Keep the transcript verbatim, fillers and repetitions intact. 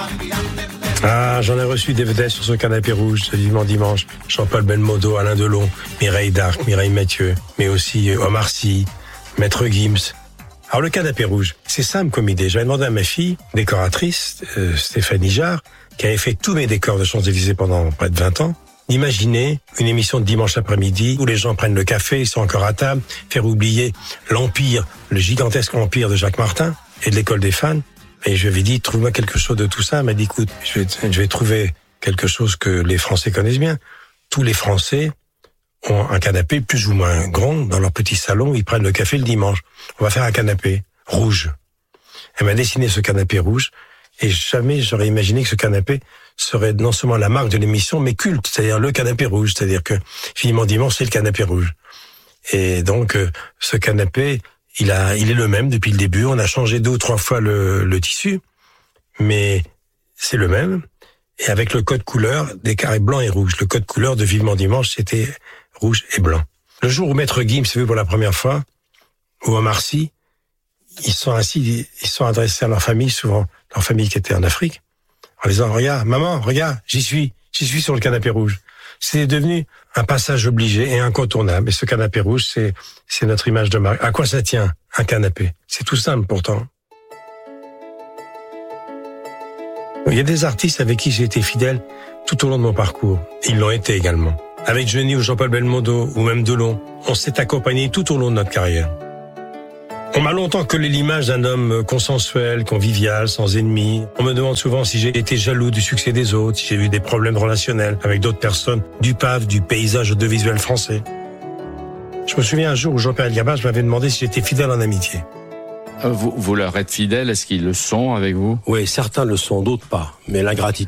Ah, j'en ai reçu des vedettes sur ce canapé rouge, Vivement Dimanche. Jean-Paul Belmondo, Alain Delon, Mireille Darc, Mireille Mathieu, mais aussi Omar Sy, Maître Gims. Alors le canapé rouge, c'est simple comme idée. J'avais demandé à ma fille, décoratrice, euh, Stéphanie Jarre, qui avait fait tous mes décors de Champs-Élysées pendant près de vingt ans, d'imaginer une émission de dimanche après-midi où les gens prennent le café, ils sont encore à table, faire oublier l'empire, le gigantesque empire de Jacques Martin et de l'école des fans. Et je lui avais dit, trouve-moi quelque chose de tout ça. Elle m'a dit, écoute, je vais, je vais trouver quelque chose que les Français connaissent bien. Tous les Français ont un canapé plus ou moins grand dans leur petit salon où ils prennent le café le dimanche. On va faire un canapé rouge. Elle m'a dessiné ce canapé rouge et jamais j'aurais imaginé que ce canapé serait non seulement la marque de l'émission, mais culte, c'est-à-dire le canapé rouge. C'est-à-dire que Vivement Dimanche, c'est le canapé rouge. Et donc, ce canapé, il a, il est le même depuis le début. On a changé deux ou trois fois le, le tissu, mais c'est le même. Et avec le code couleur des carrés blancs et rouges. Le code couleur de Vivement Dimanche, c'était rouge et blanc. Le jour où Maître Gims s'est vu pour la première fois, ou Omar Sy, ils sont assis, ils sont adressés à leur famille, souvent leur famille qui était en Afrique, en disant, regarde, maman, regarde, j'y suis, j'y suis sur le canapé rouge. C'est devenu un passage obligé et incontournable. Et ce canapé rouge, c'est, c'est notre image de marque. À quoi ça tient, un canapé? C'est tout simple pourtant. Il y a des artistes avec qui j'ai été fidèle tout au long de mon parcours. Ils l'ont été également. Avec Johnny ou Jean-Paul Belmondo ou même Delon, on s'est accompagnés tout au long de notre carrière. On m'a longtemps collé l'image d'un homme consensuel, convivial, sans ennemis. On me demande souvent si j'ai été jaloux du succès des autres, si j'ai eu des problèmes relationnels avec d'autres personnes du P A F, du paysage audiovisuel français. Je me souviens un jour où Jean-Pierre Elkabbach m'avait demandé si j'étais fidèle en amitié. Vous, vous leur êtes fidèle, est-ce qu'ils le sont avec vous? Oui, certains le sont, d'autres pas. Mais l'ingratitude